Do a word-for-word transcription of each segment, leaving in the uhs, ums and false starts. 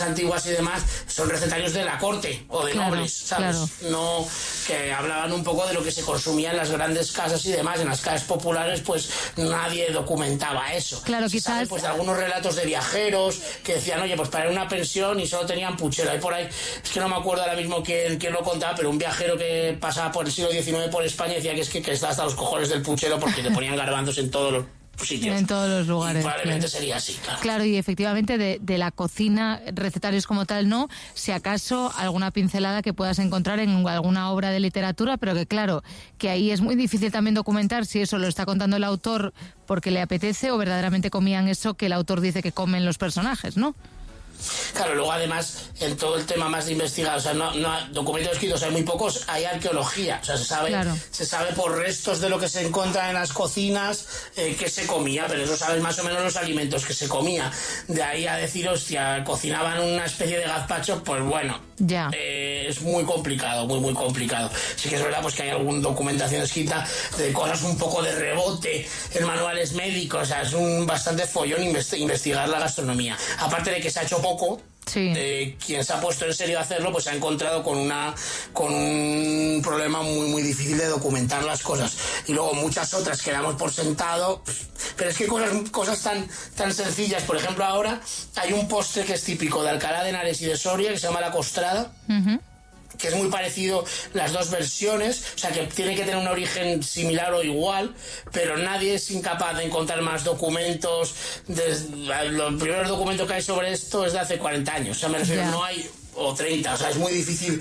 antiguas y demás son recetarios de la corte o de claro, nobles, ¿sabes? Claro. No, que hablaban un poco de lo que se consumía en las grandes casas y demás. En las casas populares pues nadie documentaba eso. Claro, se quizás... sabe, pues, de algunos relatos de viajeros que decían, oye, pues para ir a una pensión y solo tenían puchero. Y por ahí, es que no me acuerdo ahora mismo quién, quién lo contaba, pero un viajero que pasaba por el siglo diecinueve por España decía que es que, que está hasta los cojones del puchero porque le ponían garbanzos en todos los sitios. En todos los lugares. Y probablemente claro. sería así, claro. Claro, y efectivamente de, de la cocina, recetarios como tal no, si acaso alguna pincelada que puedas encontrar en alguna obra de literatura, pero que claro, que ahí es muy difícil también documentar si eso lo está contando el autor porque le apetece o verdaderamente comían eso que el autor dice que comen los personajes, ¿no? Claro, luego además en todo el tema más de investigar, o sea, no, no documentos escritos hay muy pocos, hay arqueología, o sea, se sabe, claro. se sabe por restos de lo que se encuentra en las cocinas eh, que se comía, pero eso sabes más o menos los alimentos que se comía. De ahí a decir, hostia, cocinaban una especie de gazpacho, pues bueno, ya. Eh, es muy complicado, muy muy complicado. Sí que es verdad pues que hay alguna documentación escrita de cosas un poco de rebote en manuales médicos, o sea, es un bastante follón invest- investigar la gastronomía. Aparte de que se ha hecho poco, sí. eh, quien se ha puesto en serio a hacerlo pues se ha encontrado con una con un problema muy muy difícil de documentar las cosas, y luego muchas otras que damos por sentado, pero es que cosas cosas tan tan sencillas. Por ejemplo, ahora hay un postre que es típico de Alcalá de Henares y de Soria que se llama la costrada, uh-huh. que es muy parecido las dos versiones, o sea que tiene que tener un origen similar o igual, pero nadie es incapaz de encontrar más documentos. Desde, los primeros documentos que hay sobre esto es de hace cuarenta años, o sea, me refiero, yeah. no hay, o treinta, o sea, es muy difícil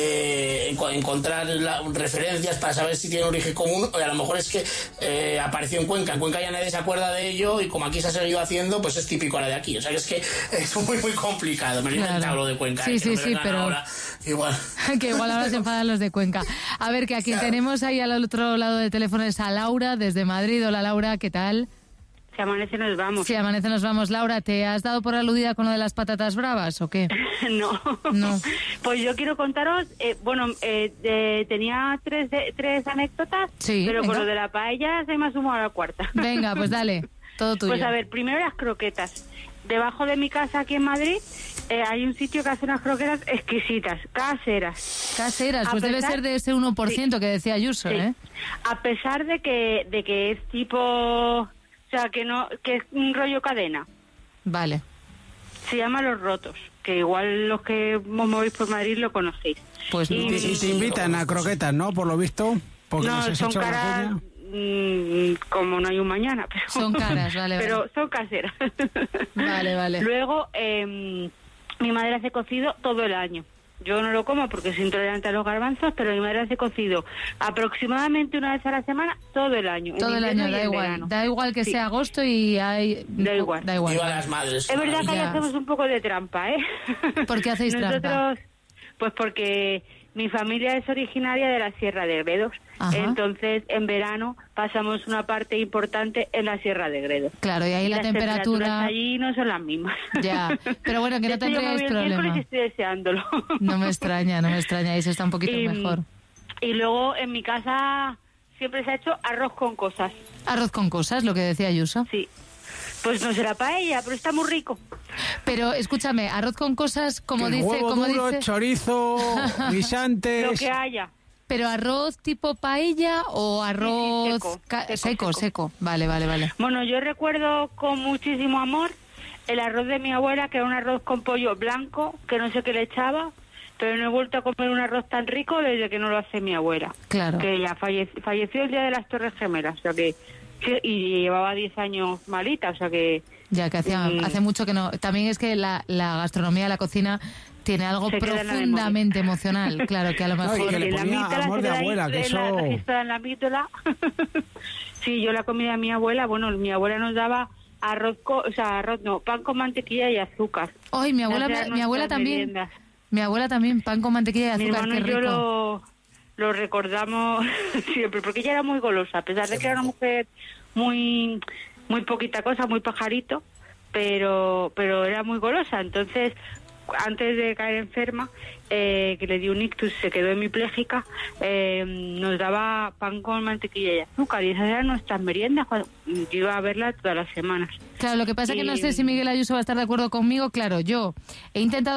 eh, encontrar la, referencias para saber si tiene origen común, o a lo mejor es que eh, apareció en Cuenca, en Cuenca ya nadie se acuerda de ello, y como aquí se ha seguido haciendo, pues es típico ahora de aquí, o sea que es que es muy muy complicado. Me lo he claro. inventado lo de Cuenca, sí, eh, sí, no sí, pero ahora, igual. que igual ahora se enfadan los de Cuenca. A ver, que a quien claro. tenemos ahí al otro lado del teléfono es a Laura, desde Madrid. Hola Laura, ¿qué tal? Si amanece nos vamos. Si amanece nos vamos. Laura, ¿te has dado por aludida con lo de las patatas bravas o qué? no. No. Pues yo quiero contaros, eh, bueno, eh, eh, tenía tres de, tres anécdotas, sí, pero venga. con lo de la paella se me ha sumado a la cuarta. Venga, pues dale, todo tuyo. Pues a ver, primero las croquetas. Debajo de mi casa aquí en Madrid eh, hay un sitio que hace unas croquetas exquisitas, caseras. Caseras, a pues pesar, debe ser de ese uno por ciento sí, que decía Ayuso, sí. ¿eh? A pesar de que, de que es tipo... O sea, que no, que es un rollo cadena. Vale. Se llama Los Rotos, que igual los que os movéis por Madrid lo conocéis. Pues y, y, y te invitan a croquetas, ¿no? Por lo visto. No, son caras mmm, como no hay un mañana. Pero, son caras, vale. Pero vale. son caseras. Vale, vale. Luego, eh, mi madre hace cocido todo el año. Yo no lo como porque soy intolerante a los garbanzos, pero mi madre hace cocido aproximadamente una vez a la semana todo el año. Todo el año, da igual. Verano. Da igual que sí. sea agosto y hay... Da igual. Da igual. Viva las madres. Es verdad que ahí hacemos un poco de trampa, ¿eh? ¿Por qué hacéis Nosotros, trampa? Pues porque mi familia es originaria de la Sierra de Gredos. Ajá. Entonces, en verano pasamos una parte importante en la Sierra de Gredos. Claro, y ahí y la las temperatura... allí no son las mismas. Ya, pero bueno, que no tendríais problema. Y estoy deseándolo. No me extraña, no me extraña, ahí se está un poquito y, mejor. Y luego en mi casa siempre se ha hecho arroz con cosas. Arroz con cosas, lo que decía Ayuso. Sí. Pues no será paella, pero está muy rico. Pero escúchame, arroz con cosas, como que dice... Huevo como duro, dice... chorizo, guisantes... Lo que haya. ¿Pero arroz tipo paella o arroz sí, sí, seco, ca... seco, seco, seco, seco? Vale, vale, vale. Bueno, yo recuerdo con muchísimo amor el arroz de mi abuela, que era un arroz con pollo blanco, que no sé qué le echaba, pero no he vuelto a comer un arroz tan rico desde que no lo hace mi abuela. Claro. Que ella falle... falleció el día de las Torres Gemelas, o sea que... y llevaba diez años malita, o sea que... Ya, que hacía, mm, hace mucho que no... También es que la, la gastronomía, la cocina... tiene algo profundamente emocional, claro, que a lo mejor... No, y que le ponía mítola, amor de abuela, que eso... registrada en la mítola. Sí, yo la comida de mi abuela, bueno, mi abuela nos daba arroz, co... o sea, arroz no, pan con mantequilla y azúcar. Ay, mi abuela, mi, mi abuela también, meriendas. Mi abuela también, pan con mantequilla y azúcar, mi qué rico. Y yo lo, lo recordamos siempre, porque ella era muy golosa, a pesar de que era una mujer muy, muy poquita cosa, muy pajarito, pero, pero era muy golosa, entonces... antes de caer enferma, eh, que le dio un ictus, se quedó hemipléjica, eh, nos daba pan con mantequilla y azúcar, y esas eran nuestras meriendas cuando yo iba a verla todas las semanas. Claro, lo que pasa es Y... que no sé si Miguel Ayuso va a estar de acuerdo conmigo. Claro, yo he intentado